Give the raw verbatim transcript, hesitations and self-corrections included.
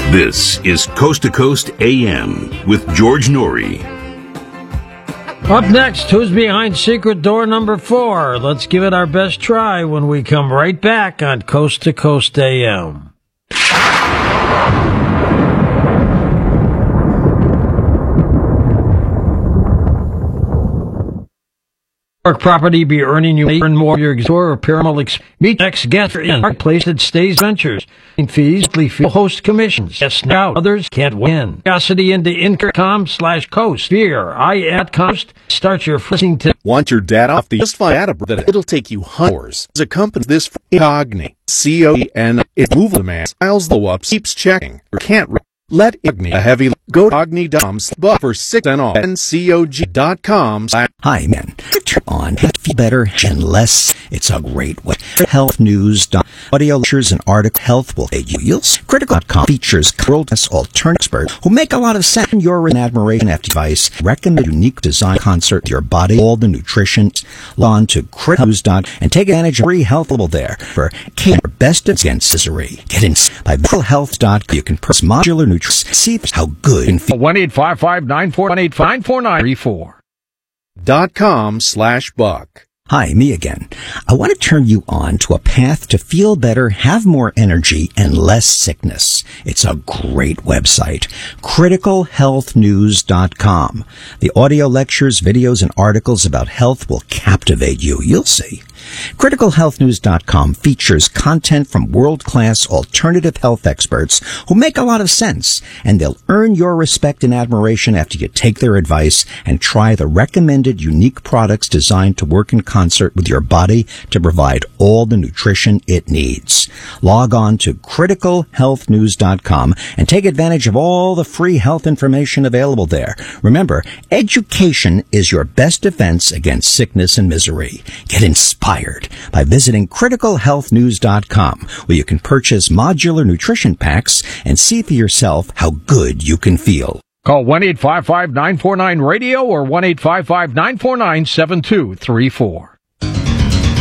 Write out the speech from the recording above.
This is Coast to Coast A M with George Norrie. Up next, who's behind secret door number four? Let's give it our best try when we come right back on Coast to Coast A M. Property be earning you earn more your store or pyramid ex- meet next guest in place that stays ventures in fees fee host commissions. Yes, now others can't win. Curiosity into intercom slash coast fear I at coast start your listening to. Want your data off the just fine data that it'll take you hours. As accompanies this Cogni C O E N it move the man files the up keeps checking or can't re- let Igni a heavy go to Ogni Doms but for six and all N C O G dot com. Hi man, turn on feel better and less. It's a great way. Health news, audio lectures and article health will aid you. You'll see Critical dot com features world-class alternative experts who make a lot of sense. Your admiration after device recommend a unique design concert to your body, all the nutrition. Log on to Critical News dot com and take advantage of free health level there for care best against misery. Get in by Critical Health dot com. You can purchase modular nutrition. See how good and feel. one eight five five nine four one eight five four nine three four. Dot com slash buck. Hi, me again. I want to turn you on to a path to feel better, have more energy, and less sickness. It's a great website. Critical Health News dot com. The audio lectures, videos, and articles about health will captivate you. You'll see. Critical Health News dot com features content from world-class alternative health experts who make a lot of sense, and they'll earn your respect and admiration after you take their advice and try the recommended unique products designed to work in concert with your body to provide all the nutrition it needs. Log on to Critical Health News dot com and take advantage of all the free health information available there. Remember, education is your best defense against sickness and misery. Get inspired by visiting Critical Health News dot com, where you can purchase modular nutrition packs and see for yourself how good you can feel. Call one eight five five nine four nine radio or one eight five five nine four nine seven two three four.